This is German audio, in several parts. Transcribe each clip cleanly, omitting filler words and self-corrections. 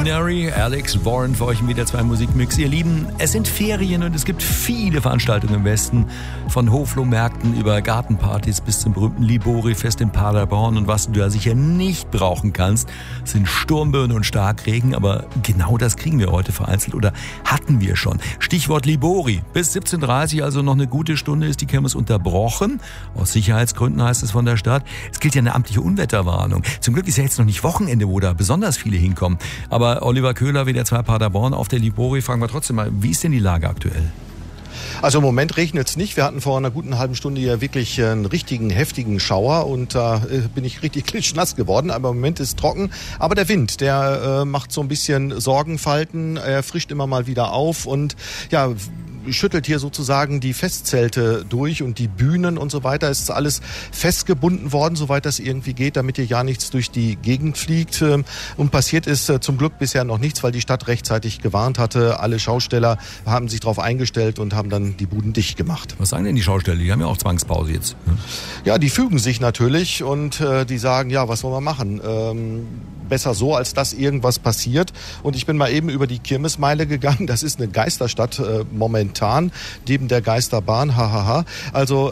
Ordinary, Alex Warren für euch im WDR 2 Musikmix. Ihr Lieben, es sind Ferien und es gibt viele Veranstaltungen im Westen. Von Hoflohmärkten über Gartenpartys bis zum berühmten Libori-Fest in Paderborn. Und was du da sicher nicht brauchen kannst, sind Sturmböen und Starkregen. Aber genau das kriegen wir heute vereinzelt oder hatten wir schon. Stichwort Libori. Bis 17:30 Uhr, also noch eine gute Stunde, ist die Kirmes unterbrochen. Aus Sicherheitsgründen heißt es von der Stadt. Es gilt ja eine amtliche Unwetterwarnung. Zum Glück ist ja jetzt noch nicht Wochenende, wo da besonders viele hinkommen. Aber Oliver Köhler, WDR 2 Paderborn auf der Libori, fragen wir trotzdem mal, wie ist denn die Lage aktuell? Also im Moment regnet es nicht. Wir hatten vor einer guten halben Stunde hier wirklich einen richtigen, heftigen Schauer und da bin ich richtig klitschnass geworden. Aber im Moment ist es trocken. Aber der Wind, der macht so ein bisschen Sorgenfalten. Er frischt immer mal wieder auf und ja, schüttelt hier sozusagen die Festzelte durch und die Bühnen und so weiter. Es ist alles festgebunden worden, soweit das irgendwie geht, damit hier ja nichts durch die Gegend fliegt. Und passiert ist zum Glück bisher noch nichts, weil die Stadt rechtzeitig gewarnt hatte. Alle Schausteller haben sich darauf eingestellt und haben dann die Buden dicht gemacht. Was sagen denn die Schausteller? Die haben ja auch Zwangspause jetzt. Ja, die fügen sich natürlich und die sagen, ja, was wollen wir machen? Besser so, als dass irgendwas passiert. Und ich bin mal eben über die Kirmesmeile gegangen. Das ist eine Geisterstadt momentan, neben der Geisterbahn, hahaha. Also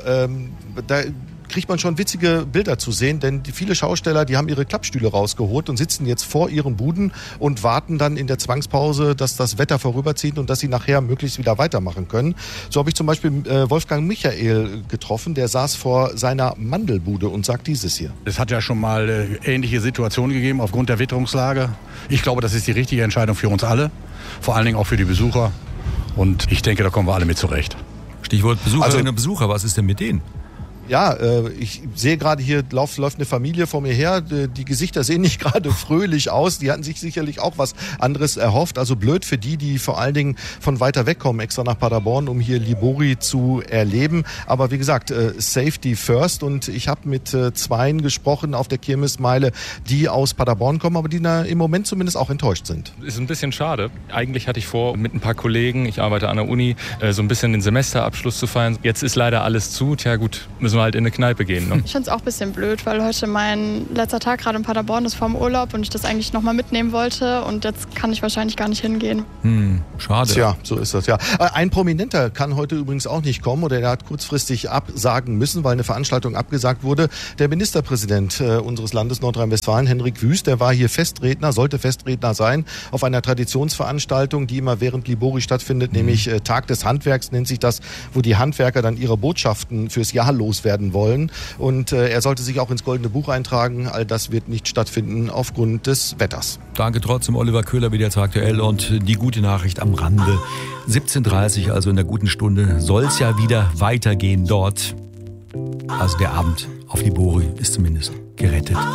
da kriegt man schon witzige Bilder zu sehen, denn viele Schausteller, die haben ihre Klappstühle rausgeholt und sitzen jetzt vor ihren Buden und warten dann in der Zwangspause, dass das Wetter vorüberzieht und dass sie nachher möglichst wieder weitermachen können. So habe ich zum Beispiel Wolfgang Michael getroffen, der saß vor seiner Mandelbude und sagt dieses hier. Es hat ja schon mal ähnliche Situationen gegeben aufgrund der Witterungslage. Ich glaube, das ist die richtige Entscheidung für uns alle, vor allen Dingen auch für die Besucher. Und ich denke, da kommen wir alle mit zurecht. Stichwort Besucherinnen und Besucher, was ist denn mit denen? Ja, ich sehe gerade hier, läuft eine Familie vor mir her. Die Gesichter sehen nicht gerade fröhlich aus. Die hatten sich sicherlich auch was anderes erhofft. Also blöd für die vor allen Dingen von weiter weg kommen, extra nach Paderborn, um hier Libori zu erleben. Aber wie gesagt, Safety first. Und ich habe mit zweien gesprochen auf der Kirmesmeile, die aus Paderborn kommen, aber die im Moment zumindest auch enttäuscht sind. Ist ein bisschen schade. Eigentlich hatte ich vor, mit ein paar Kollegen, ich arbeite an der Uni, so ein bisschen den Semesterabschluss zu feiern. Jetzt ist leider alles zu. Tja gut, müssen wir halt in eine Kneipe gehen. Ne? Ich finde es auch ein bisschen blöd, weil heute mein letzter Tag gerade in Paderborn ist vorm Urlaub und ich das eigentlich nochmal mitnehmen wollte und jetzt kann ich wahrscheinlich gar nicht hingehen. Schade. Tja, so ist das, ja. Ein Prominenter kann heute übrigens auch nicht kommen oder der hat kurzfristig absagen müssen, weil eine Veranstaltung abgesagt wurde. Der Ministerpräsident unseres Landes Nordrhein-Westfalen, Henrik Wüst, der war hier sollte Festredner sein auf einer Traditionsveranstaltung, die immer während Libori stattfindet, nämlich Tag des Handwerks nennt sich das, wo die Handwerker dann ihre Botschaften fürs Jahr loswerden wollen. Und er sollte sich auch ins Goldene Buch eintragen. All das wird nicht stattfinden aufgrund des Wetters. Danke trotzdem, Oliver Köhler, WDR 2 aktuell. Und die gute Nachricht am Rande. 17:30 Uhr, also in der guten Stunde, soll es ja wieder weitergehen dort. Also der Abend auf Libori ist zumindest gerettet.